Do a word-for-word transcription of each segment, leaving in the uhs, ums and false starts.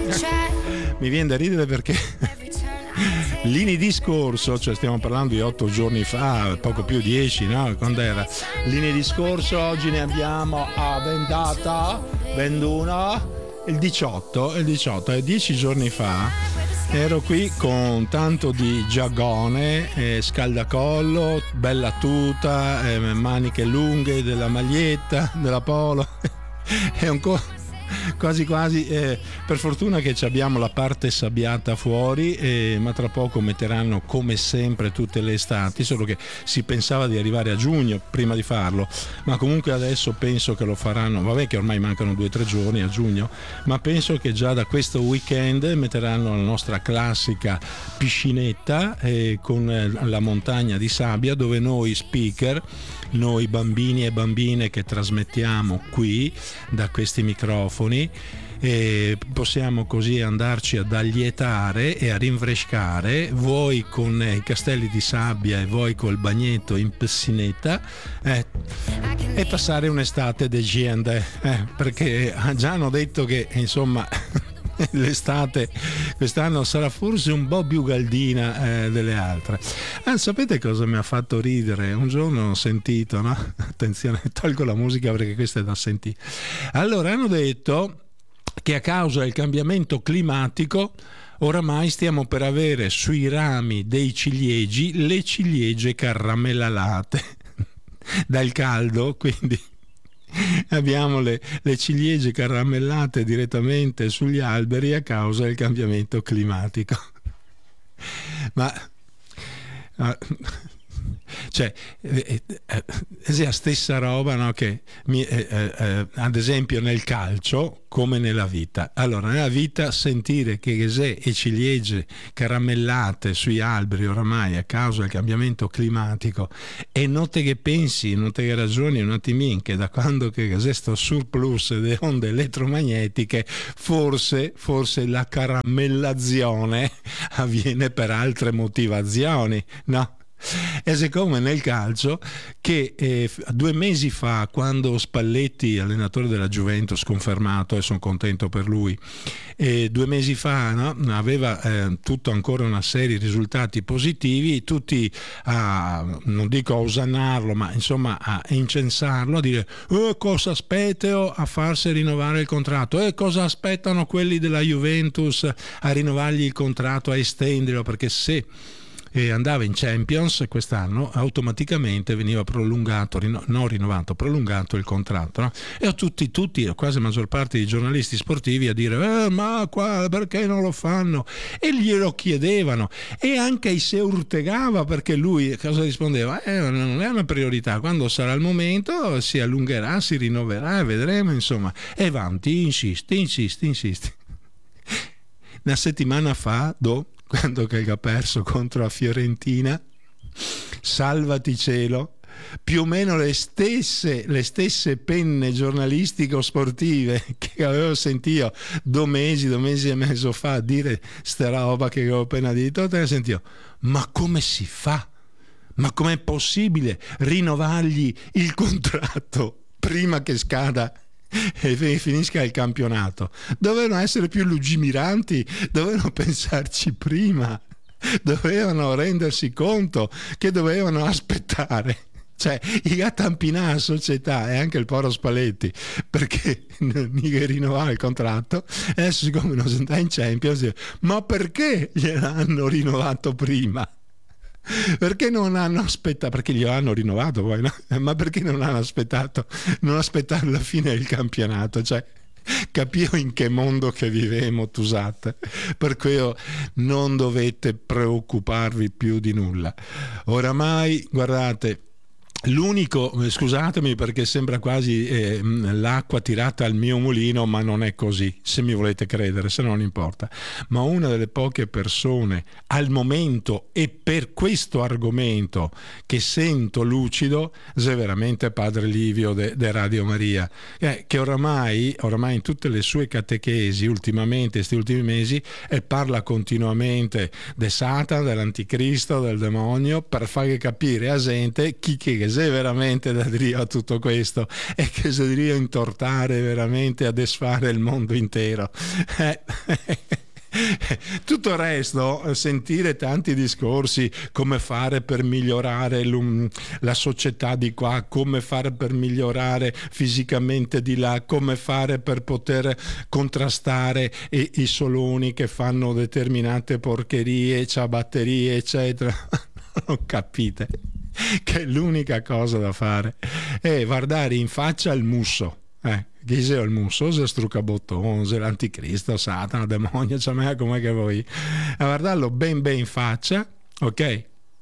Mi viene da ridere perché lunedì scorso, cioè stiamo parlando di otto giorni fa, poco più dieci, no? Quando era? Lunedì scorso, oggi ne abbiamo a ventata, ventuno, il diciotto, il diciotto, e dieci giorni fa ero qui con tanto di giagone, eh, scaldacollo, bella tuta, eh, maniche lunghe della maglietta, della polo, e un co- quasi quasi eh, per fortuna che ci abbiamo la parte sabbiata fuori, eh, ma tra poco metteranno come sempre tutte le estati, solo che si pensava di arrivare a giugno prima di farlo, ma comunque adesso penso che lo faranno, vabbè che ormai mancano due o tre giorni a giugno, ma penso che già da questo weekend metteranno la nostra classica piscinetta eh, con la montagna di sabbia, dove noi speaker, noi bambini e bambine che trasmettiamo qui da questi microfoni, e possiamo così andarci ad allietare e a rinfrescare, voi con i castelli di sabbia e voi col bagnetto in piscinetta, eh, e passare un'estate decente, eh, perché già hanno detto che insomma l'estate quest'anno sarà forse un po' più caldina eh, delle altre. Ah, sapete cosa mi ha fatto ridere? Un giorno ho sentito, no? Attenzione, tolgo la musica perché questa è da sentire. Allora, hanno detto che a causa del cambiamento climatico oramai stiamo per avere sui rami dei ciliegi le ciliegie caramellate dal caldo, quindi abbiamo le, le ciliegie caramellate direttamente sugli alberi a causa del cambiamento climatico. Ma uh, cioè eh, eh, è la stessa roba, no? Che mi, eh, eh, ad esempio nel calcio come nella vita. Allora, nella vita sentire che se e ciliegie caramellate sui alberi oramai a causa del cambiamento climatico, e non te che pensi, non te che ragioni un attimino che da quando che questo surplus delle onde elettromagnetiche forse, forse la caramellazione avviene per altre motivazioni, no? E siccome nel calcio che eh, due mesi fa, quando Spalletti, allenatore della Juventus confermato, e sono contento per lui, eh, due mesi fa, no, aveva eh, tutto ancora una serie di risultati positivi, tutti a, non dico a osannarlo, ma insomma a incensarlo, a dire eh, cosa aspettano a farsi rinnovare il contratto, e eh, cosa aspettano quelli della Juventus a rinnovargli il contratto, a estenderlo, perché se e andava in Champions quest'anno automaticamente veniva prolungato, rino, non rinnovato, prolungato il contratto, no? E a tutti, tutti, quasi la maggior parte dei giornalisti sportivi a dire eh, ma qua perché non lo fanno? E glielo chiedevano, e anche se urtegava, perché lui cosa rispondeva? Eh, non è una priorità, quando sarà il momento si allungherà, si rinnoverà e vedremo, insomma. E avanti, insisti, insisti, insisti. Una settimana fa, do quando che ha perso contro la Fiorentina, salvati cielo, più o meno le stesse, le stesse penne giornalistiche sportive che avevo sentito due mesi, due mesi e mezzo fa dire sta roba che avevo appena detto, te ne sentivo, ma come si fa? Ma com'è possibile rinnovargli il contratto prima che scada e finisca il campionato? Dovevano essere più lungimiranti, dovevano pensarci prima, dovevano rendersi conto che dovevano aspettare, cioè i gattampinà la società e anche il povero Spalletti, perché mica rinnovare il contratto, e adesso siccome non si sta in Champions, ma perché gliel'hanno rinnovato prima? Perché non hanno aspettato? Perché glielo hanno rinnovato poi, no? Ma perché non hanno aspettato? Non aspettare la fine del campionato? Cioè, capio in che mondo che vivemo, Tusat. Per cui non dovete preoccuparvi più di nulla. Oramai, guardate, l'unico, scusatemi perché sembra quasi eh, l'acqua tirata al mio mulino, ma non è così, se mi volete credere, se no non importa, ma una delle poche persone al momento e per questo argomento che sento lucido è veramente padre Livio de, de Radio Maria, eh, che oramai, oramai in tutte le sue catechesi ultimamente, questi ultimi mesi, e parla continuamente di Satana, dell'anticristo, del demonio, per fare capire a gente chi che che se veramente da Dio a tutto questo e che se Dio intortare veramente a desfare il mondo intero. Eh, tutto il resto, sentire tanti discorsi, come fare per migliorare la società di qua, come fare per migliorare fisicamente di là, come fare per poter contrastare i, i soloni che fanno determinate porcherie, ciabatterie eccetera. Non capite che l'unica cosa da fare è guardare in faccia il musso. Eh, chi sei il musso? Se struccabottone, se l'anticristo, Satana, demonio, c'è me come che vuoi. A guardarlo ben ben in faccia, ok?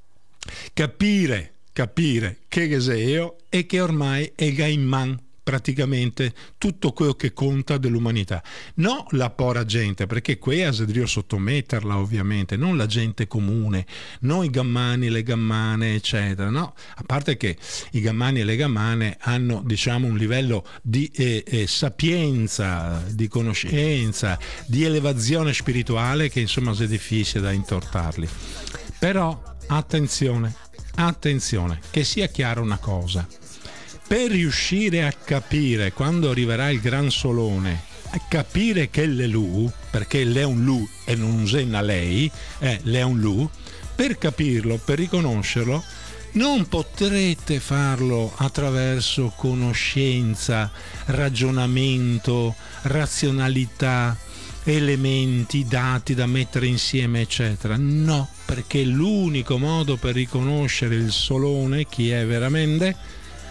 Capire, capire che sei io e che ormai è già in man praticamente tutto quello che conta dell'umanità. No la pora gente, perché qui è Dio sottometterla ovviamente, non la gente comune, non i gammani, le gammane eccetera, no? A parte che i gammani e le gammane hanno, diciamo, un livello di eh, eh, sapienza, di conoscenza, di elevazione spirituale che insomma è difficile da intortarli. Però attenzione, attenzione, che sia chiara una cosa: per riuscire a capire quando arriverà il gran solone, a capire che l'è lui, perché l'è un lui e non usenna lei, eh, l'è un lui, per capirlo, per riconoscerlo, non potrete farlo attraverso conoscenza, ragionamento, razionalità, elementi, dati da mettere insieme eccetera. No, perché l'unico modo per riconoscere il solone, chi è veramente,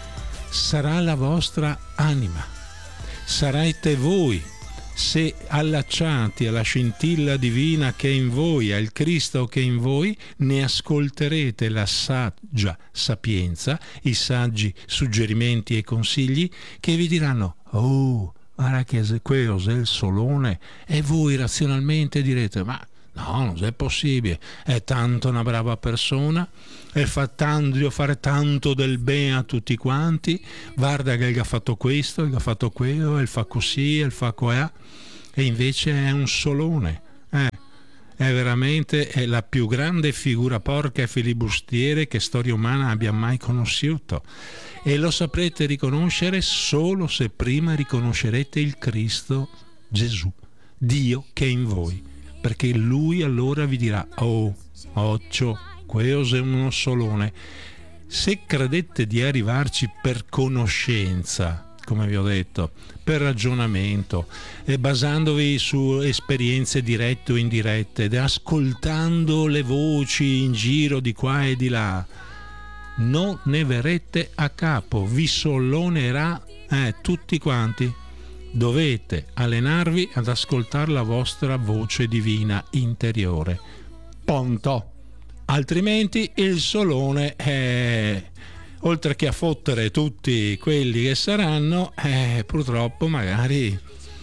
sarà la vostra anima, sarete voi, se allacciati alla scintilla divina che è in voi, al Cristo che è in voi, ne ascolterete la saggia sapienza, i saggi suggerimenti e consigli che vi diranno: oh, guarda che quello è il solone, e voi razionalmente direte: ma no, non è possibile, è tanto una brava persona, e fa tanto, io fare tanto del bene a tutti quanti, guarda che ha fatto questo, che ha fatto quello, e fa così, e fa qua, e invece è un solone, eh, è veramente è la più grande figura porca e filibustiere che storia umana abbia mai conosciuto, e lo saprete riconoscere solo se prima riconoscerete il Cristo Gesù, Dio che è in voi, perché lui allora vi dirà: oh, occhio, quello è uno solone. Se credete di arrivarci per conoscenza, come vi ho detto, per ragionamento, e basandovi su esperienze dirette o indirette, ed ascoltando le voci in giro di qua e di là, non ne verrete a capo, vi solonerà eh, tutti quanti. Dovete allenarvi ad ascoltare la vostra voce divina interiore. Punto. Altrimenti il solone è, oltre che a fottere tutti quelli che saranno, eh, purtroppo magari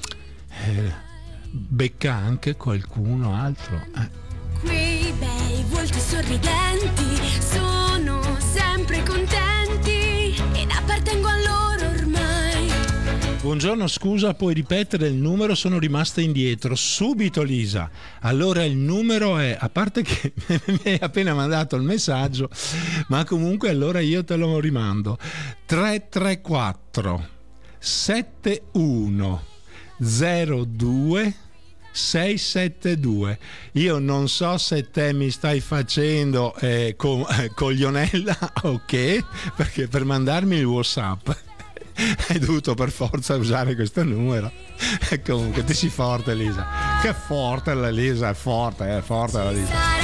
eh, becca anche qualcuno altro. Eh. Quei bei volti sorridenti sono sempre contenti ed appartengo a loro ormai. Buongiorno, scusa, puoi ripetere il numero? Sono rimasta indietro. Subito, Lisa. Allora il numero è, a parte che mi hai appena mandato il messaggio, ma comunque allora io te lo rimando: tre tre quattro sette uno zero due sei sette due. Io non so se te mi stai facendo eh, con, eh, coglionella o che, perché per mandarmi il WhatsApp hai dovuto per forza usare questo numero. E comunque ti sei forte, Lisa. Che forte la Lisa, è forte, è forte la Lisa.